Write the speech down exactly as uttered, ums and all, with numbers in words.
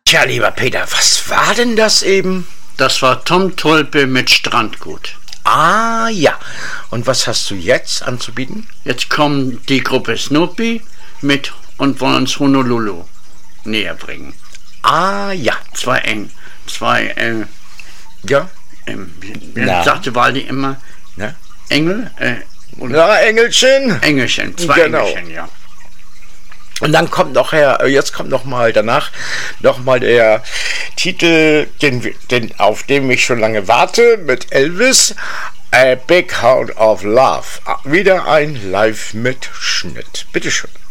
Tja, lieber Peter, was war denn das eben? Das war Tom Tulpe mit Strandgut. Ah, ja. Und was hast du jetzt anzubieten? Jetzt kommt die Gruppe Snoopy mit und wollen uns Honolulu näher bringen. Ah, ja. Zwei eng. Zwei, äh, ja. Ähm, wie sagte Waldi immer? Na? Engel? Äh, ja, Engelchen. Engelchen, zwei genau. Engelchen, ja. Und dann kommt noch her, jetzt kommt noch mal danach noch mal der Titel, den, den, auf den ich schon lange warte, mit Elvis, A Big Heart of Love. Wieder ein Live-Mitschnitt. Bitteschön.